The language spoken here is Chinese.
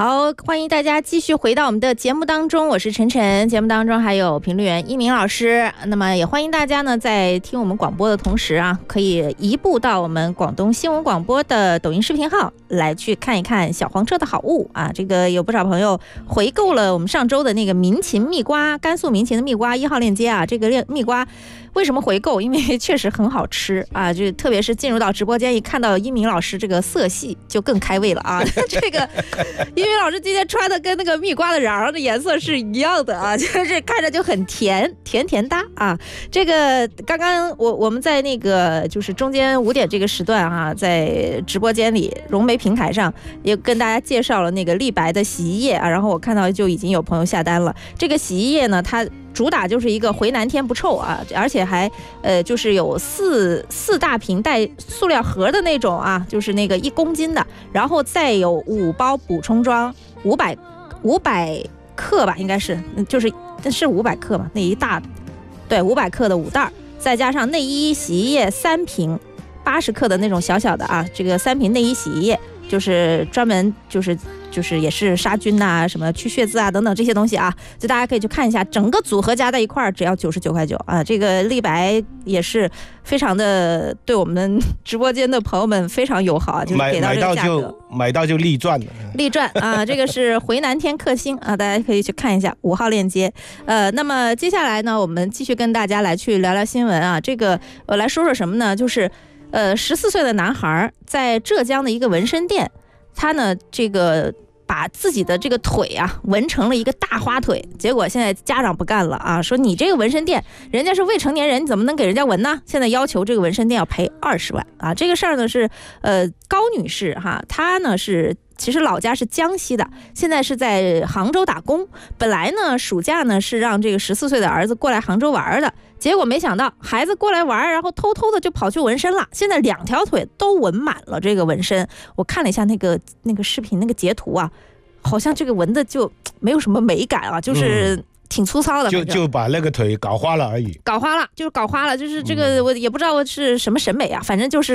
好，欢迎大家继续回到我们的节目当中，我是晨晨。节目当中还有评论员一鸣老师，那么也欢迎大家呢，在听我们广播的同时啊，可以移步到我们广东新闻广播的抖音视频号来去看一看小黄车的好物啊。这个有不少朋友回购了我们上周的那个民勤蜜瓜，甘肃民勤的蜜瓜1号链接啊，这个蜜瓜。为什么回购？因为确实很好吃啊！就特别是进入到直播间，一看到一鸣老师这个色系，就更开胃了啊！这个一鸣老师今天穿的跟那个蜜瓜的瓤的颜色是一样的啊，就是看着就很甜哒啊！这个刚刚我们在那个就是中间5点这个时段啊，在直播间里融媒平台上也跟大家介绍了那个立白的洗衣液啊，然后我看到就已经有朋友下单了。这个洗衣液呢，它主打就是一个回南天不臭啊，而且还就是有四大瓶带塑料盒的那种啊，就是那个1公斤的，然后再有5包补充装500克吧，应该是就是500克嘛，那一大对500克的5袋，再加上内衣洗衣液3瓶80克的那种小小的啊，这个3瓶内衣洗衣液就是专门就是也是杀菌呐、什么去血渍啊等等这些东西啊，就大家可以去看一下，整个组合加在一块儿只要99.9啊。这个立白也是非常的对我们直播间的朋友们非常友好啊，就是给到这个价格， 买到就立赚了， 立赚啊！这个是回南天克星啊，大家可以去看一下5号链接。那么接下来呢，我们继续跟大家来去聊聊新闻啊。这个我来说说什么呢？就是14岁的男孩在浙江的一个纹身店。他呢，这个把自己的这个腿啊纹成了一个大花腿，结果现在家长不干了啊，说你这个纹身店，人家是未成年人，你怎么能给人家纹呢？现在要求这个纹身店要赔20万啊！这个事儿呢是高女士哈，她呢是。其实老家是江西的，现在是在杭州打工。本来呢，暑假呢是让这个14岁的儿子过来杭州玩的，结果没想到孩子过来玩，然后偷偷的就跑去纹身了。现在2条腿都纹满了这个纹身。我看了一下那个视频那个截图啊，好像这个纹的就没有什么美感啊，就是挺粗糙的， 就把那个腿搞花了而已。 搞花了，就是这个我也不知道是什么审美啊，反正就是。